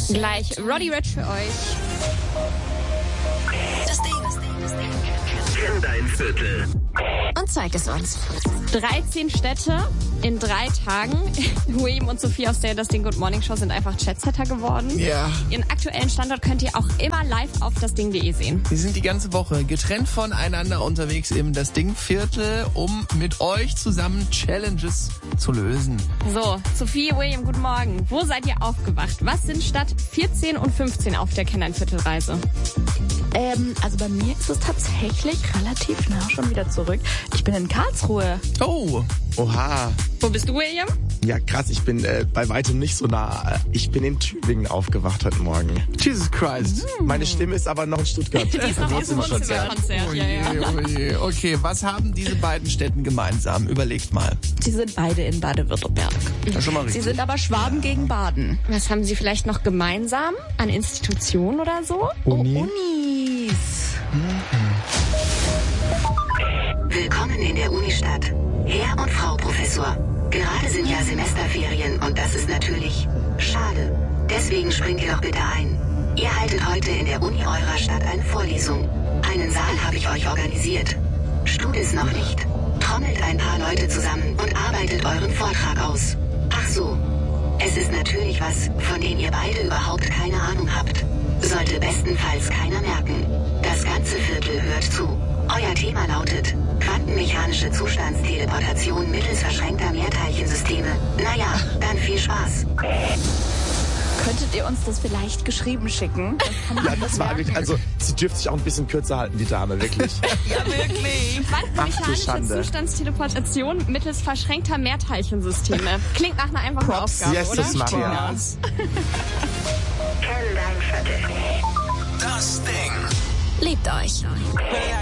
Gleich Roddy Ricch für euch. Das Ding. Kenn dein Viertel. Und zeig es uns. 13 Städte in 3 Tagen. William und Sophie aus der Das Ding Good Morning Show sind einfach Chatsetter geworden. Ja. Ihren aktuellen Standort könnt ihr auch immer live auf dasding.de sehen. Wir sind die ganze Woche getrennt voneinander unterwegs im Das Ding Viertel, um mit euch zusammen Challenges zu lösen. So, Sophie, William, guten Morgen. Wo seid ihr aufgewacht? Was sind statt 14 und 15 auf der Kenn dein Viertel-Reise? Also bei mir ist es tatsächlich relativ nah schon wieder zurück. Ich bin in Karlsruhe. Oh, Oha. Wo bist du, William? Ja, krass, ich bin bei weitem nicht so nah. Ich bin in Tübingen aufgewacht heute Morgen. Jesus Christ. Meine Stimme ist aber noch in Stuttgart. Die ist noch auf dem Wohnzimmerkonzert. Oh je. Okay, was haben diese beiden Städten gemeinsam? Überlegt mal. Sie sind beide in Baden-Württemberg. Das ist schon mal Sie richtig. sind aber Schwaben gegen Baden. Was haben sie vielleicht noch gemeinsam an Institutionen oder so? Uni. Unis. Willkommen in der Unistadt. Herr und Frau Professor. Gerade sind ja Semesterferien und das ist natürlich schade. Deswegen springt ihr doch bitte ein. Ihr haltet heute in der Uni eurer Stadt eine Vorlesung. Einen Saal habe ich euch organisiert. Stut es noch nicht. Trommelt ein paar Leute zusammen und arbeitet euren Vortrag aus. Ach so. Es ist natürlich was, von dem ihr beide überhaupt keine Ahnung habt. Sollte bestenfalls keiner merken. Das ganze Viertel hört zu. Euer Thema lautet quantenmechanische Zustandsteleportation mittels verschränkter Mehrteilchensysteme. Naja, dann viel Spaß. Könntet ihr uns das vielleicht geschrieben schicken? Ja, das war wirklich, also sie dürfte sich auch ein bisschen kürzer halten, die Dame, wirklich. Ja, wirklich. Quantenmechanische Schande. Zustandsteleportation mittels verschränkter Mehrteilchensysteme. Klingt nach einer einfachen Props. Aufgabe, Yes, oder? das machen wir. Spaß. Das Ding. Liebt euch.